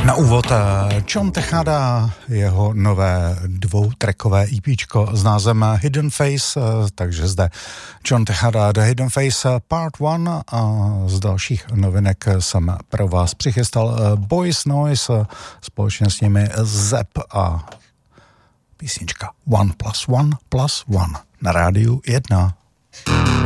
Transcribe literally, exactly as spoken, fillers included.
Na úvod John Tejada, jeho nové dvoutrackové EPčko s názvem Hidden Face, takže zde John Tejada The Hidden Face Part one a z dalších novinek jsem pro vás přichystal Boys Noise, společně s nimi Zep a písnička One plus One plus One na rádiu jedna.